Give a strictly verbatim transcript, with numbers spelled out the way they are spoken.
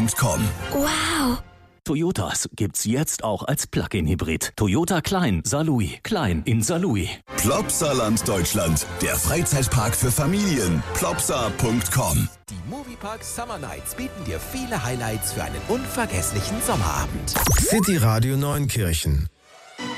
punkt com. Wow! Toyotas gibt's jetzt auch als Plug-in-Hybrid. Toyota Klein Saarlouis. Klein in Saarlouis. Plopsaland Deutschland. Der Freizeitpark für Familien. plopsa punkt com. Die Moviepark Summer Nights bieten dir viele Highlights für einen unvergesslichen Sommerabend. City Radio Neunkirchen